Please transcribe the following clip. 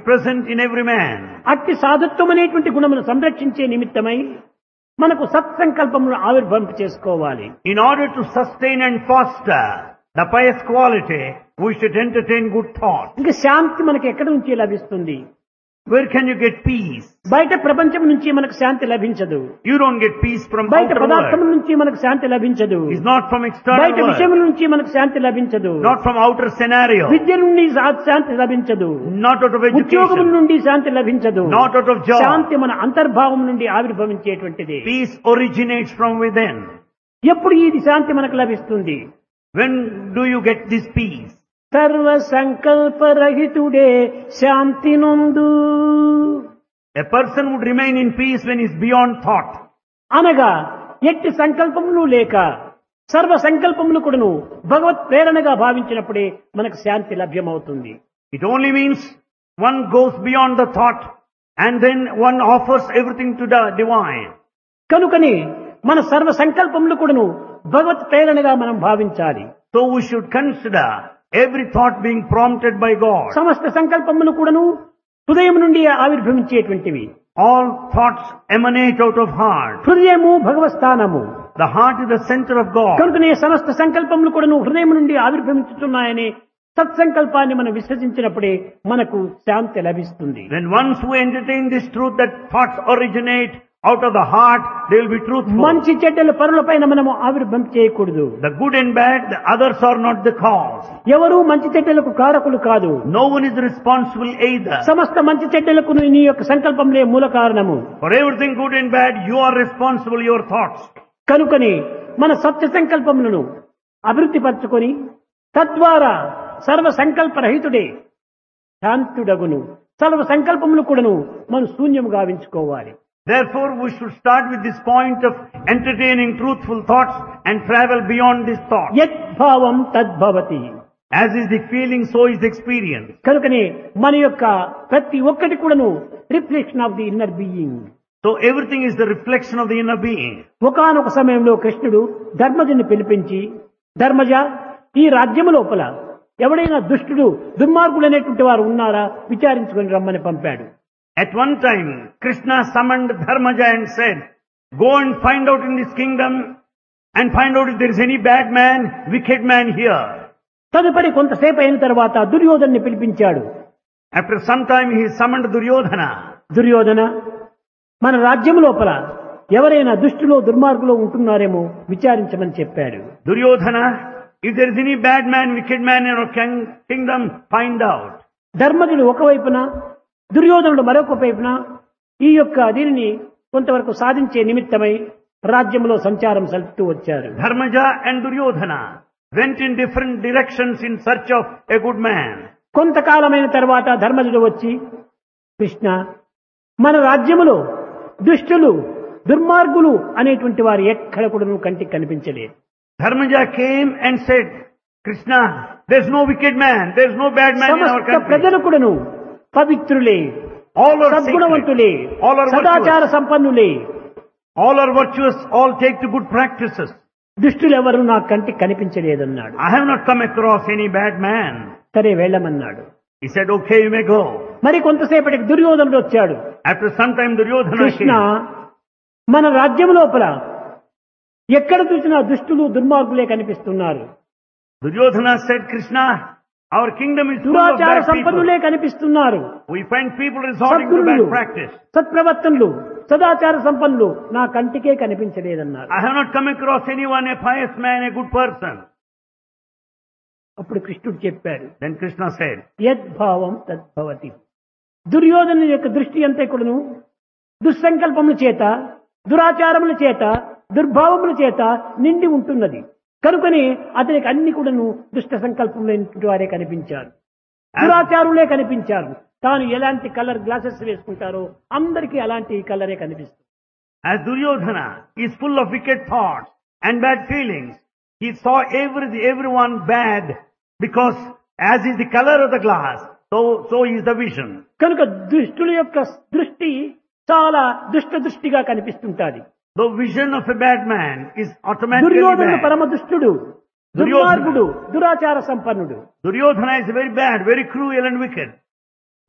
present in every man. అట్టి సాధుత్వం అనేటువంటి గుణమును సంరక్షించే నిమిత్తమై మనకు సత్సంకల్పమును ఆవిర్భవింప చేసుకోవాలి. In order to sustain and foster the pious quality, we should entertain good thoughts. ఇంకా శాంతి మనకి ఎక్కడి నుంచి లభిస్తుంది? Where can you get peace? బయట ప్రపంచం నుంచి మనకు శాంతి లభించదు. You don't get peace from బయట outer పదార్థం world. నుంచి మనకు శాంతి లభించదు. It's not from external బయట విషయం world. నుంచి మనకు శాంతి లభించదు. Not from outer scenario. విద్య నుండి శాంతి లభించదు. Not out of ఉద్యోగం education. నుండి శాంతి లభించదు. Not out of job. శాంతి మన అంతర్భావం నుండి ఆవిర్భవించేటువంటిది. Peace originates from within. ఎప్పుడు ఈ శాంతి మనకు లభిస్తుంది? When do you get this peace? సర్వ సంకల్పరహితుడే శాంతి నొందు. A person would remain in peace when he is beyond thought. అనగా ఎట్టి సంకల్పములు లేక సర్వ సంకల్పములు కూడాను భగవత్ ప్రేరణగా భావించినప్పుడే మనకు శాంతి లభ్యమవుతుంది. It only means one goes beyond the thought and then one offers everything to the divine. కనుకనే మన సర్వ సంకల్పములు కూడాను భగవత్ ప్రేరణగా మనం భావించాలి. So we should consider every thought being prompted by God. సమస్త సంకల్పములు కూడాను హృదయం నుండి ఆవిర్భవించేటువంటివి. All thoughts emanate out of heart. హృదయము భగవత్ స్థానము. The heart is the center of God. కనుకనే సమస్త సంకల్పములు కూడాను హృదయం నుండి ఆవిర్భవించుతున్నాయని సత్సంకల్పాన్ని మనం విశ్వసించినప్పుడే మనకు శాంతి లభిస్తుంది. When once we entertain this truth that thoughts originate out of the heart, they will be truthful. మంచి చెడ్డల పరులపైన మనము ఆవిర్భవం చేయకూడదు. The good and bad, the others are not the cause. ఎవరు మంచి చెడ్డలకు కారకులు కాదు. No one is responsible either. సమస్త మంచి చెడ్డలకు నీ యొక్క సంకల్పంలే మూల కారణము. For everything good and bad, you are responsible, your thoughts. కనుకని మన సత్య సంకల్పములను అభివృద్ధి పరచుకొని తద్వారా సర్వ సంకల్పరహితుడే శాంతుడగును. సర్వ సంకల్పములు కూడాను మనం శూన్యము గావించుకోవాలి. Therefore, we should start with this point of entertaining truthful thoughts and travel beyond this thought. యద్భావం తద్భవతి. As is the feeling, so is the experience. కనుకనే మన యొక్క ప్రతి ఒక్కటి కూడాను reflection of the inner being. So everything is the reflection of the inner being. ఒకానొక సమయంలో కృష్ణుడు ధర్మజుని పిలిపించి, ధర్మజ, ఈ రాజ్యము లోపల ఎవడైనా దుష్టుడు దుర్మార్గుడు అనేటువంటి వారు ఉన్నారా విచారించుకొని రమ్మని పంపాడు. At one time, Krishna summoned Dharmaja and said, go and find out in this kingdom and find out if there is any bad man, wicked man here. తదుపరి కొంతసేపు అయిన తర్వాత దుర్యోధన్ని పిలిపించాడు. After some time, he summoned Duryodhana. Duryodhana, మన రాజ్యం లోపల ఎవరైనా దుష్టులో దుర్మార్గులో ఉంటున్నారేమో విచారించమని చెప్పాడు. Duryodhana, if there is any bad man, wicked man in our kingdom, find out. ధర్మజుడు ఒకవైపున, దుర్యోధనుడు మరొక వైపున ఈ యొక్క దీనిని కొంతవరకు సాధించే నిమిత్తమై రాజ్యంలో సంచారం సల్పుతూ వచ్చారు. Dharmaja and Duryodhana went in different directions in search of a good man. కొంతకాలమైన తర్వాత ధర్మజుడు వచ్చి, కృష్ణ, మన రాజ్యములో దుష్టులు దుర్మార్గులు అనేటువంటి వారు ఎక్కడ కూడా కంటికి కనిపించలేదు. Dharmaja came and said, Krishna, there is no wicked man, there is no bad man in our సమస్త country. ప్రజలు కూడాను పవిత్రులే, All are సద్గుణవంతులే, sacred, all are సదాచార virtuous, సంపన్నులే. all are virtuous, all take to good practices. దుష్టులెవరు నా కంటికి కనిపించలేదన్నాడు. I have not come across any bad man. సరే వెళ్ళమన్నాడు. He said, okay, you may go. మరి కొంతసేపటికి దుర్యోధనుడు వచ్చాడు. After some time, Duryodhana Krishna, came. మన రాజ్యం లోపల ఎక్కడ చూసినా దుష్టులు దుర్మార్గులే కనిపిస్తున్నారు. Duryodhana said, Krishna, our kingdom is full of దురాచార bad people. సంపన్నులే కనిపిస్తున్నారు. We find people resorting to సద్గుణులు, bad practice. సత్ప్రవర్తనులు, సదాచార సంపన్నులు నా కంటికే కనిపించలేదన్నారు. I have not come across anyone, a pious man, a good person. అప్పుడు కృష్ణుడు చెప్పాడు, Then Krishna said, యద్భావం తద్భవతి. దుర్యోధను యొక్క దృష్టి అంతా కూడాను దుస్సంకల్పముల చేత, దురాచారముల చేత, దుర్భావముల చేత నిండి ఉంటున్నది. కనుకని అతనికి అన్ని కూడాను దుష్ట సంకల్పములైనటువంటి వారే కనిపించారు, దురాచారులే కనిపించారు. తాను ఎలాంటి కలర్ గ్లాసెస్ వేసుకుంటారో అందరికీ అలాంటి కలరే కనిపిస్తుంది. as Duryodhana is full of wicked thoughts and bad feelings, he saw everyone bad because as is the color of the glass, so is the vision. కనుక దుష్టుల యొక్క దృష్టి చాలా దుష్ట దృష్టిగా కనిపిస్తుంటాది. The vision of a bad man is automatically దుర్యోధనుడు bad. పరమ దుష్టుడు, దుర్మార్గుడు, దురాచార సంపన్నుడు. Duryodhana is very bad, very cruel and wicked.